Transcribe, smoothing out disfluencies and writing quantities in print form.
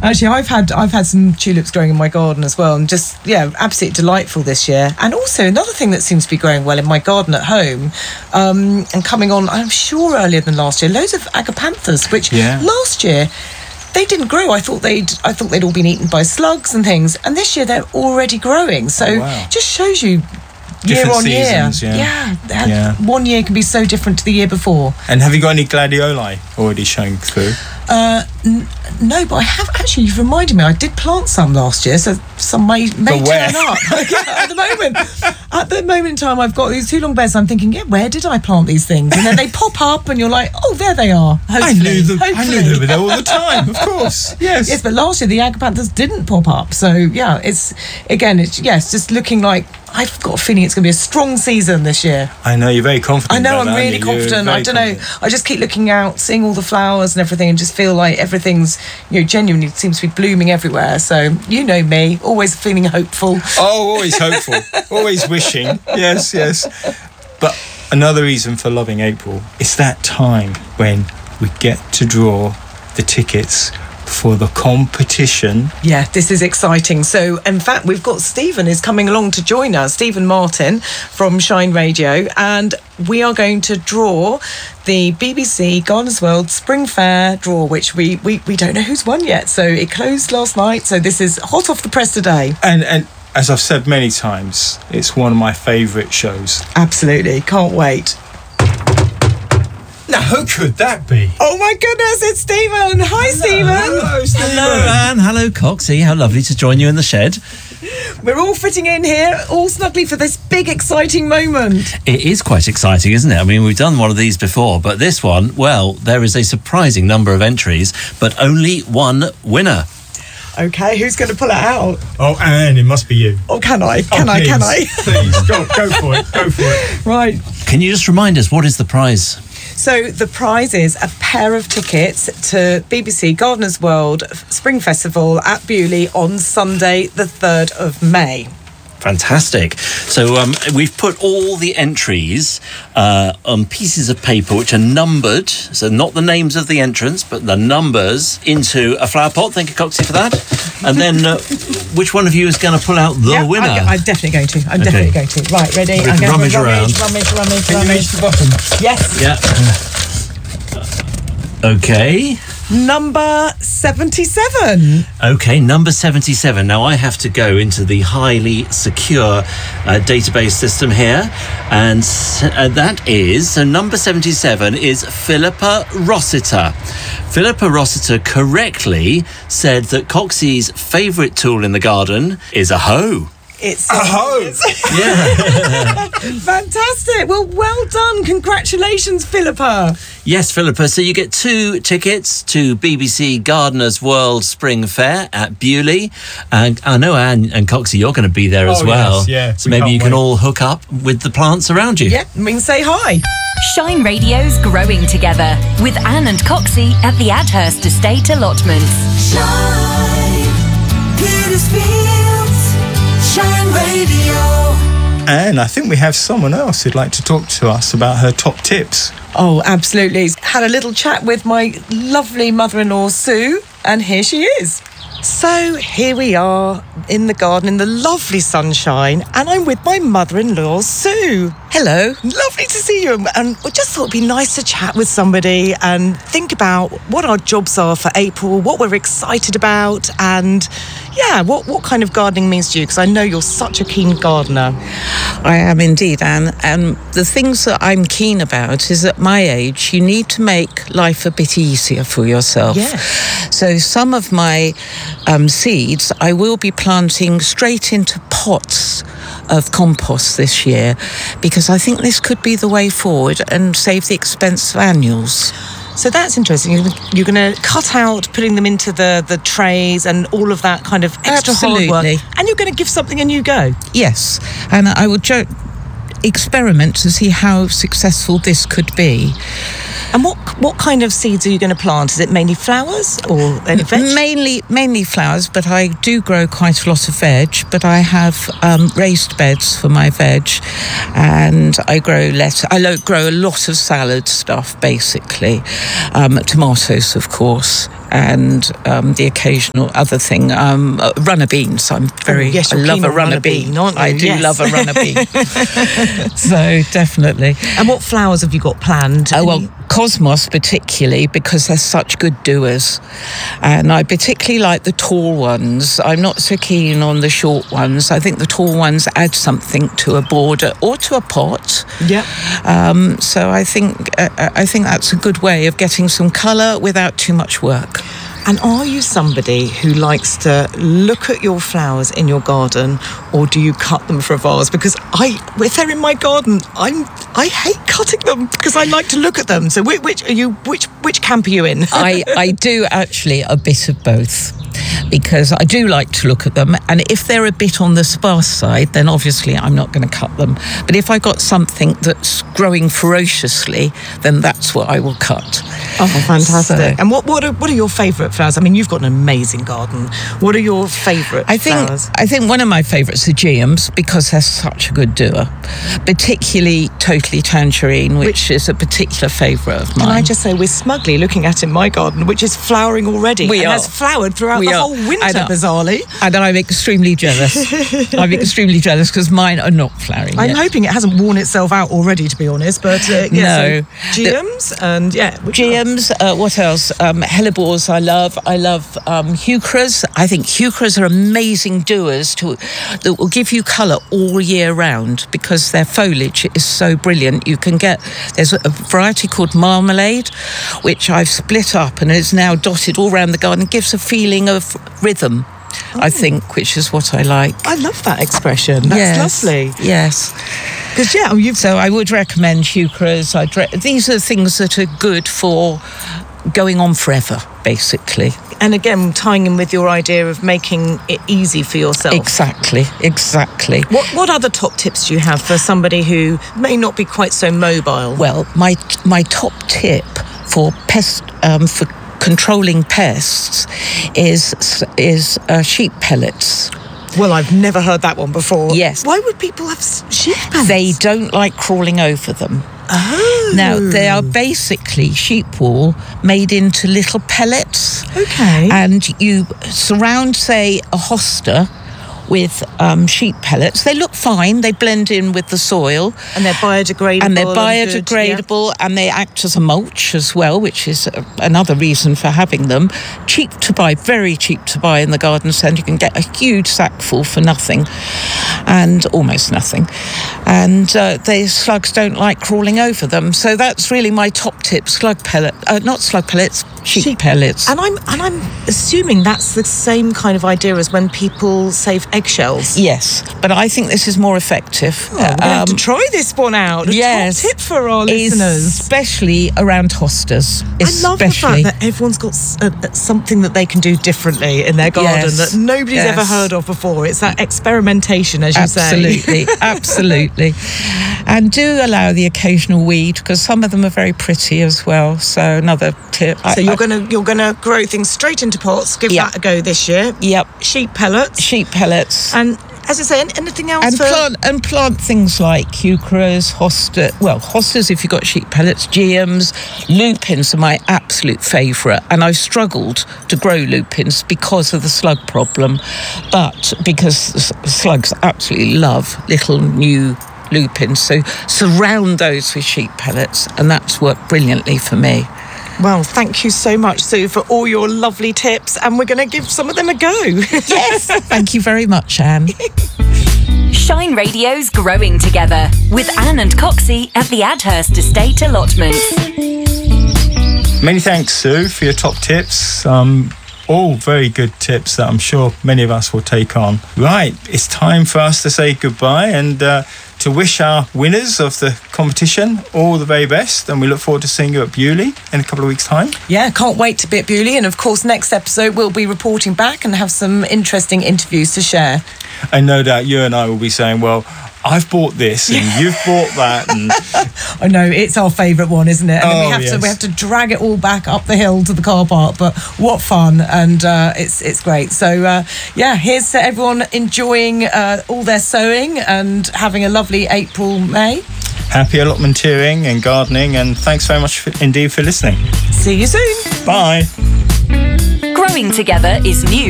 Actually, I've had some tulips growing in my garden as well, and just absolutely delightful this year. And also another thing that seems to be growing well in my garden at home, and coming on, I'm sure earlier than last year, loads of agapanthus, which last year they didn't grow. I thought they'd all been eaten by slugs and things, and this year they're already growing. So it just shows you year on seasons, year. One year can be so different to the year before. And have you got any gladioli already showing through? No, but I have actually. You've reminded me. I did plant some last year, so some may turn up. At the moment in time, I've got these two long beds. I'm thinking, where did I plant these things? And then they pop up, and you're like, oh, there they are. Hopefully, I knew they were there all the time. Of course, yes. But last year the agapanthus didn't pop up. So it's just looking like. I've got a feeling it's going to be a strong season this year. I know, you're very confident. I know, I'm really confident. I don't know. I just keep looking out, seeing all the flowers and everything, and just feel like everything's, genuinely seems to be blooming everywhere. So, you know me, always feeling hopeful. Oh, always hopeful. Always wishing. Yes. But another reason for loving April is that time when we get to draw the tickets for the competition. Yeah, this is exciting. So, in fact, we've got Stephen is coming along to join us, Stephen Martin from Shine Radio, and we are going to draw the BBC Gardeners World Spring Fair draw, which we don't know who's won yet. So it closed last night, so this is hot off the press today. And as I've said many times, it's one of my favourite shows. Absolutely, can't wait. Now, who could that be? Oh my goodness, it's Stephen. Hi, Stephen. Hello, Stephen. Hello, Anne. Hello, Coxie. How lovely to join you in the shed. We're all fitting in here, all snugly for this big, exciting moment. It is quite exciting, isn't it? I mean, we've done one of these before, but this one, well, there is a surprising number of entries, but only one winner. Okay, who's going to pull it out? Oh, Anne, it must be you. Oh, can I? Can I? Please, go for it. Right. Can you just remind us, what is the prize? So the prize is a pair of tickets to BBC Gardeners World Spring Festival at Beaulieu on Sunday, the 3rd of May. Fantastic. So we've put all the entries on pieces of paper which are numbered, so not the names of the entrants, but the numbers, into a flower pot. Thank you, Coxie, for that. And then which one of you is going to pull out the winner? I'm definitely going to. Definitely going to. Right, ready? I'm going to rummage around. Rummage. Can you reach the bottom? Yes. Yeah. Okay. Number 77. Okay, number 77. Now I have to go into the highly secure database system here, and that is, so number 77 is Philippa Rossiter. Philippa Rossiter correctly said that Coxie's favourite tool in the garden is a hoe. It's a hoe. Yeah. Fantastic. Well done. Congratulations, Philippa. Yes, Philippa. So you get 2 tickets to BBC Gardeners World Spring Fair at Beaulieu. And I know Anne and Coxie, you're going to be there as well. Yes, yeah. So maybe you can all hook up with the plants around you. Yeah, we can say hi. Shine Radio's Growing Together with Anne and Coxie at the Adhurst Estate Allotments. Shine, Petersfield, Shine Radio. And I think we have someone else who'd like to talk to us about her top tips. Oh, absolutely. Had a little chat with my lovely mother-in-law, Sue, and here she is. So here we are in the garden in the lovely sunshine, and I'm with my mother-in-law, Sue. Hello. Lovely to see you. And I just thought it'd be nice to chat with somebody and think about what our jobs are for April, what we're excited about, and what kind of gardening means to you, because I know you're such a keen gardener. I am indeed, Anne. And the things that I'm keen about is at my age, you need to make life a bit easier for yourself. Yeah. So some of my seeds I will be planting straight into pots of compost this year, because I think this could be the way forward and save the expense of annuals. So that's interesting. You're going to cut out putting them into the trays and all of that kind of extra hard work. And you're going to give something a new go. Yes, and I would experiment to see how successful this could be. And what kind of seeds are you going to plant? Is it mainly flowers or any veg? Mainly flowers, but I do grow quite a lot of veg. But I have raised beds for my veg, and I grow I grow a lot of salad stuff, basically. Tomatoes, of course, and the occasional other thing, runner beans. I love a runner bean. Aren't you? I do love a runner bean. So definitely. And what flowers have you got planned? Oh, well, cosmos particularly, because they're such good doers. And I particularly like the tall ones. I'm not so keen on the short ones. I think the tall ones add something to a border or to a pot. Yeah. So I think that's a good way of getting some colour without too much work. And are you somebody who likes to look at your flowers in your garden, or do you cut them for a vase? Because if they're in my garden, I hate cutting them because I like to look at them. So which camp are you in? I do actually a bit of both, because I do like to look at them, and if they're a bit on the sparse side, then obviously I'm not going to cut them. But if I got something that's growing ferociously, then that's what I will cut. Oh, fantastic! So, and what are your favourite flowers? I mean, you've got an amazing garden. What are your favourite flowers? I think one of my favourites are geums, because they're such a good doer. Particularly Totally Tangerine, which is a particular favourite of mine. Can I just say, we're smugly looking at in my garden, which is flowering already. We and are. has flowered throughout the whole winter, bizarrely. And I'm extremely jealous. I'm extremely jealous because mine are not flowering I'm yet. hoping it hasn't worn itself out already, to be honest. But No. so geums and Geums, what else? Hellebores I love. I love heucheras. I think heucheras are amazing doers that will give you colour all year round, because their foliage is so brilliant. There's a variety called Marmalade, which I've split up and is now dotted all around the garden. It gives a feeling of rhythm, I think, which is what I like. I love that expression. That's lovely. Yes. Because So I would recommend heucheras. These are things that are good for going on forever, basically. And again, tying in with your idea of making it easy for yourself. Exactly. What other top tips do you have for somebody who may not be quite so mobile? Well, my top tip for for controlling pests is sheep pellets. Well, I've never heard that one before. Yes. Why would people have sheep pellets? They don't like crawling over them. Oh. Now, they are basically sheep wool made into little pellets. Okay. And you surround, say, a hosta with sheep pellets. They look fine. They blend in with the soil. And they're biodegradable. And they act as a mulch as well, which is another reason for having them. Cheap to buy, very cheap to buy in the garden centre. You can get a huge sack full for nothing, and almost nothing. And the slugs don't like crawling over them. So that's really my top tip. Not slug pellets, sheep pellets. And I'm assuming that's the same kind of idea as when people save eggshells. Yes, but I think this is more effective. We're going to have to try this one out. Yes. Top tip for our listeners. Especially around hostas. I love the fact that everyone's got something that they can do differently in their garden that nobody's ever heard of before. It's that experimentation, as you say. Absolutely. And do allow the occasional weed, because some of them are very pretty as well. So another tip. So you're gonna grow things straight into pots. Give that a go this year. Yep. Sheep pellets. And as I say, anything else? And plant things like heucheras, hostas if you've got sheep pellets, geums. Lupins are my absolute favourite, and I've struggled to grow lupins because of the slug problem, but because slugs absolutely love little new lupins. So surround those with sheep pellets, and that's worked brilliantly for me. Well, thank you so much, Sue, for all your lovely tips, and we're going to give some of them a go. Yes, thank you very much, Anne. Shine Radio's Growing Together with Anne and Coxie at the Adhurst Estate Allotments. Many thanks, Sue, for your top tips. All very good tips that I'm sure many of us will take on. Right, it's time for us to say goodbye and to wish our winners of the competition all the very best, and we look forward to seeing you at Bewley in a couple of weeks' time. Yeah, can't wait to be at Bewley, and of course next episode we'll be reporting back and have some interesting interviews to share. And no doubt you and I will be saying, well, I've bought this and you've bought that, and I know, it's our favourite one, isn't it? And then yes. we have to drag it all back up the hill to the car park, but what fun, and it's great. So here's to everyone enjoying all their sowing and having a lovely April, May. Happy allotmenteering and gardening, and thanks very much indeed for listening. See you soon. Bye. Growing Together is new